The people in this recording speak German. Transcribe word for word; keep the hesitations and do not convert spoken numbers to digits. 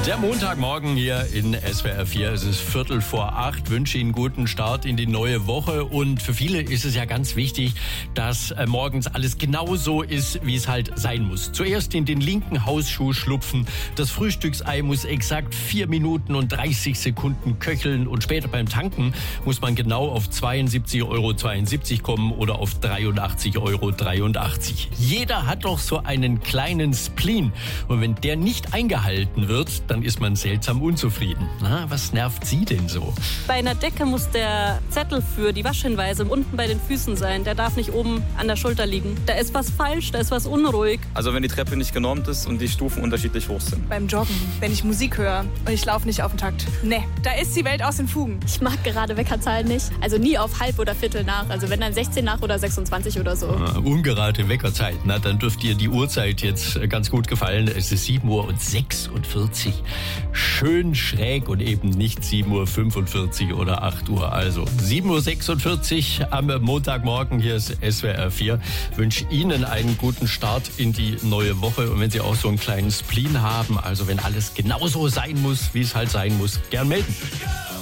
Der Montagmorgen hier in S W R vier. Es ist Viertel vor acht. Wünsche Ihnen guten Start in die neue Woche. Und für viele ist es ja ganz wichtig, dass äh, morgens alles genau so ist, wie es halt sein muss. Zuerst in den linken Hausschuh schlupfen. Das Frühstücksei muss exakt vier Minuten und dreißig Sekunden köcheln. Und später beim Tanken muss man genau auf zweiundsiebzig Euro zweiundsiebzig kommen oder auf dreiundachtzig Euro dreiundachtzig. Jeder hat doch so einen kleinen Spleen. Und wenn der nicht eingehalten wird, dann ist man seltsam unzufrieden. Na, was nervt Sie denn so? Bei einer Decke muss der Zettel für die Waschhinweise unten bei den Füßen sein. Der darf nicht oben an der Schulter liegen. Da ist was falsch, da ist was unruhig. Also wenn die Treppe nicht genormt ist und die Stufen unterschiedlich hoch sind. Beim Joggen, wenn ich Musik höre und ich laufe nicht auf den Takt. Nee, da ist die Welt aus den Fugen. Ich mag gerade Weckerzahlen nicht. Also nie auf halb oder Viertel nach. Also wenn dann sechzehn nach oder sechsundzwanzig oder so. Ah, ungerade Weckerzeit. Na, dann dürfte dir die Uhrzeit jetzt ganz gut gefallen. Es ist sieben Uhr sechsundvierzig. Schön schräg und eben nicht sieben Uhr fünfundvierzig oder acht Uhr. Also sieben Uhr sechsundvierzig am Montagmorgen. Hier ist S W R vier. Ich wünsche Ihnen einen guten Start in die neue Woche. Und wenn Sie auch so einen kleinen Spleen haben, also wenn alles genauso sein muss, wie es halt sein muss, gern melden.